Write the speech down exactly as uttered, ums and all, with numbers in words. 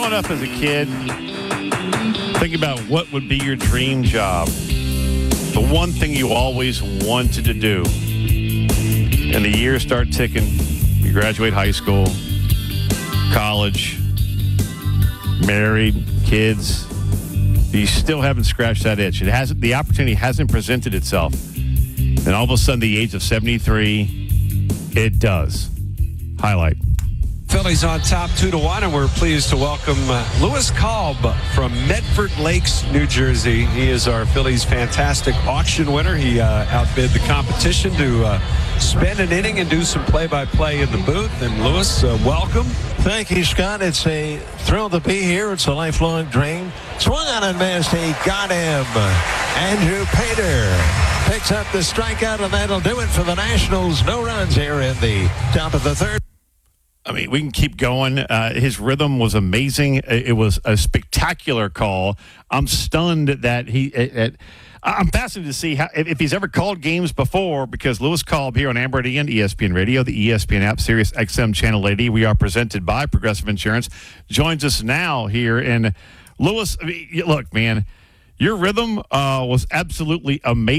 growing up as a kid, think about what would be your dream job. The one thing you always wanted to do. And the years start ticking. You graduate high school, college, married, kids. You still haven't scratched that itch. It hasn't. The opportunity hasn't presented itself. And all of a sudden, the age of seventy-three, it does. Highlight. Phillies on top two to one, and we're pleased to welcome uh, Lewis Kalb from Medford Lakes, New Jersey. He is our Phillies fantastic auction winner. He uh, outbid the competition to uh, spend an inning and do some play-by-play in the booth. And Lewis, uh, welcome. Thank you, Scott. It's a thrill to be here. It's a lifelong dream. Swung on and missed. He got him. Andrew Pater picks up the strikeout, and that'll do it for the Nationals. No runs here in the top of the third. I mean, we can keep going. Uh, his rhythm was amazing. It was a spectacular call. I'm stunned that he. It, it, I'm fascinated to see how if he's ever called games before, because Lewis Kalb here on Amber and E S P N Radio, the E S P N app, Sirius X M Channel eighty. We are presented by Progressive Insurance. Joins us now here. And Lewis, I mean, look, man, your rhythm uh, was absolutely amazing.